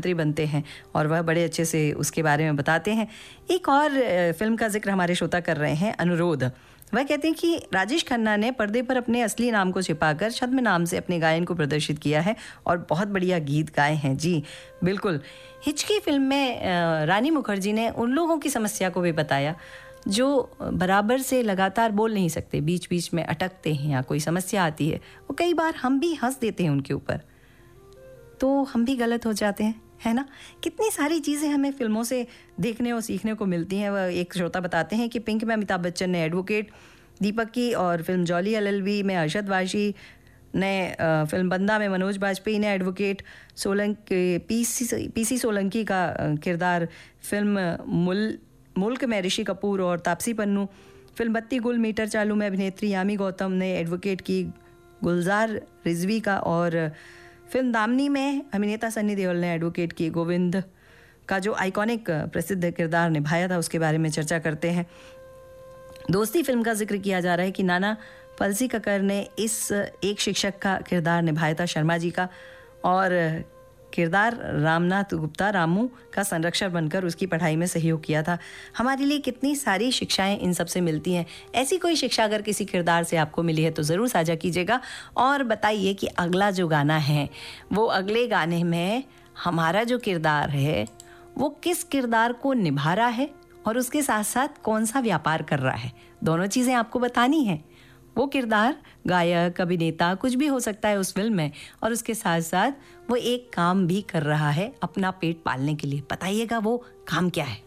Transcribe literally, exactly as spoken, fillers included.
मंत्री बनते हैं और वह बड़े अच्छे से उसके बारे में बताते हैं। एक और फिल्म का जिक्र हमारे श्रोता कर रहे हैं, अनुरोध। वह कहते हैं कि राजेश खन्ना ने पर्दे पर अपने असली नाम को छिपाकर छद्म नाम से अपने गायन को प्रदर्शित किया है और बहुत बढ़िया गीत गाए हैं। जी बिल्कुल। हिचकी फिल्म में रानी मुखर्जी ने उन लोगों की समस्या को भी बताया जो बराबर से लगातार बोल नहीं सकते, बीच बीच में अटकते हैं या कोई समस्या आती है, वो कई बार हम भी हंस देते हैं उनके ऊपर, तो हम भी गलत हो जाते हैं, है ना। कितनी सारी चीज़ें हमें फिल्मों से देखने और सीखने को मिलती हैं। वह एक श्रोता बताते हैं कि पिंक में अमिताभ बच्चन ने एडवोकेट, दीपक की और फिल्म जॉली एलएलबी में अरशद वारसी ने, फिल्म बंदा में मनोज बाजपेयी ने advocate, Solanki PC PC Solanki का किरदार फिल्म मुल मुल्क में ऋषि कपूर और तापसी पन्नू, फिल्म बत्ती गुल मीटर चालू में अभिनेत्री यामी गौतम ने एडवोकेट की गुलजार रिजवी का, और फिल्म दामनी में अभिनेता सन्नी देओल ने एडवोकेट की गोविंद का जो आइकॉनिक प्रसिद्ध किरदार निभाया था उसके बारे में चर्चा करते हैं। दोस्ती फिल्म का जिक्र किया जा रहा है कि नाना पलसीककर ने इस एक शिक्षक का किरदार निभाया था, शर्मा जी का, और किरदार रामनाथ गुप्ता रामू का संरक्षक बनकर उसकी पढ़ाई में सहयोग किया था। हमारे लिए कितनी सारी शिक्षाएं इन सब से मिलती हैं। ऐसी कोई शिक्षा अगर किसी किरदार से आपको मिली है तो ज़रूर साझा कीजिएगा और बताइए कि अगला जो गाना है वो अगले गाने में हमारा जो किरदार है वो किस किरदार को निभा रहा है और उसके साथ साथ कौन सा व्यापार कर रहा है। दोनों चीज़ें आपको बतानी हैं। वो किरदार गायक, अभिनेता कुछ भी हो सकता है उस फिल्म में, और उसके साथ साथ वो एक काम भी कर रहा है अपना पेट पालने के लिए। बताइएगा वो काम क्या है।